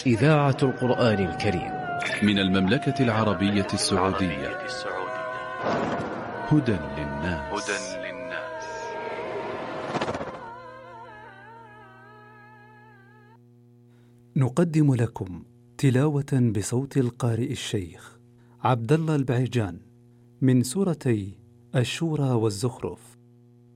إذاعة القرآن الكريم من المملكة العربية السعودية. هدى للناس. نقدم لكم تلاوة بصوت القارئ الشيخ عبد الله البعيجان من سورتي الشورى والزخرف.